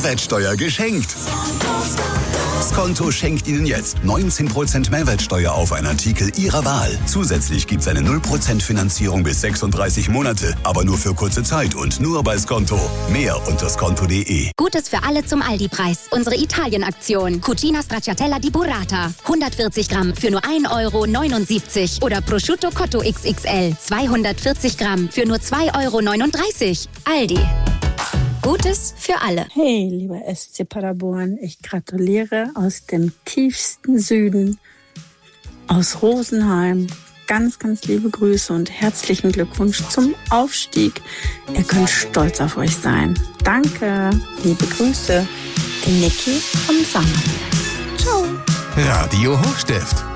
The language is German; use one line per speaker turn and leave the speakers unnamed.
Mehrwertsteuer geschenkt. Skonto schenkt Ihnen jetzt 19% Mehrwertsteuer auf einen Artikel Ihrer Wahl. Zusätzlich gibt's eine 0% Finanzierung bis 36 Monate, aber nur für kurze Zeit und nur bei Skonto. Mehr unter skonto.de.
Gutes für alle zum Aldi-Preis. Unsere Italien-Aktion. Cucina Stracciatella di Burrata. 140 Gramm für nur 1,79 € oder Prosciutto Cotto XXL. 240 Gramm für nur 2,39 €. Aldi. Gutes für alle.
Hey, lieber SC Paderborn, ich gratuliere aus dem tiefsten Süden, aus Rosenheim. Ganz, ganz liebe Grüße und herzlichen Glückwunsch zum Aufstieg. Ihr könnt stolz auf euch sein. Danke, liebe Grüße, die Niki vom Sommer. Ciao.
Radio Hochstift.